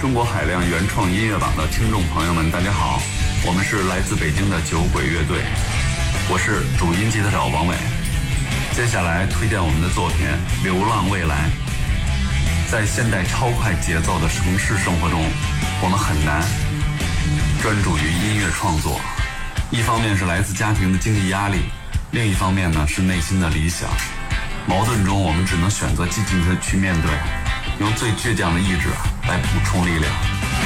中国海量原创音乐榜的听众朋友们，大家好，我们是来自北京的酒鬼乐队，我是主音吉他手王伟。接下来推荐我们的作品《流浪未来》。在现代超快节奏的城市生活中，我们很难专注于音乐创作，一方面是来自家庭的经济压力，另一方面呢是内心的理想。矛盾中，我们只能选择积极的去面对，用最倔强的意志来补充力量。